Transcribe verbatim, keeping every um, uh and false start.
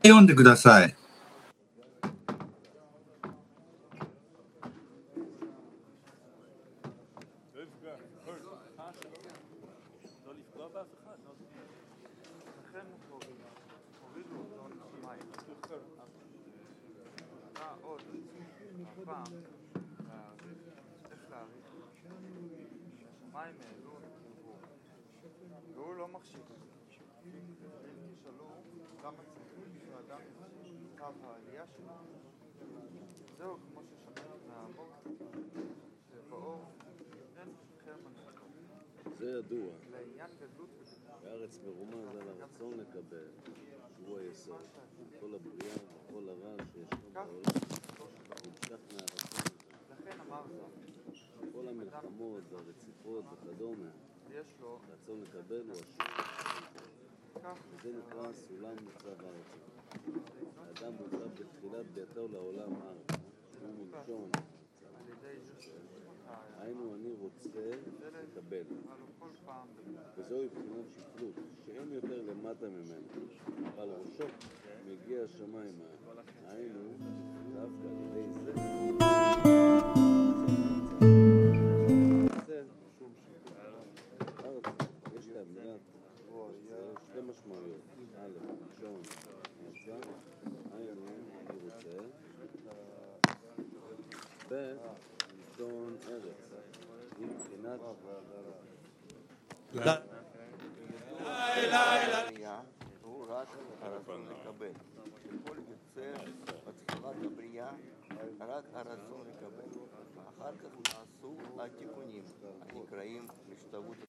読んでください。 והוא לא מחשיב. תשאלו כמה צריכים שאדם קו העלייה שלו. זהו, כמו ששמעתי מהבוקר, שבאור אין חרם הנחתות. זה ידוע. לעניין גדלות בארץ מרומז על הרצון לקבל, שהוא היסוד. כל הבריאה וכל הרע שישנו בעולם, נמשך מהרצון הזה. לכן אמר זאת. כל המלחמות והרציפות וכדומה, רצון לקבל הוא השם. וזה נקרא סולם מוצב ארצה. האדם מוצב בתחילת ביתו לעולם ארצה, הוא מלשון. היינו אני רוצה לקבל. וזוהי בחינת שפלות, שאין יותר למטה ממנו, אבל ראשו מגיע השמיימה. היינו דווקא על ידי זה. יש לה מילת, שתי משמעויות. א', ראשון, יצא, היינו, אני רוצה. ב', ראשון, ארץ. היא מבחינת... לילה, הבריאה הוא רק הרצון לקבל. שכל יוצר בתחילת הבריאה רק הרצון לקבל. אחר כך נעשו התיקונים הנקראים השתוות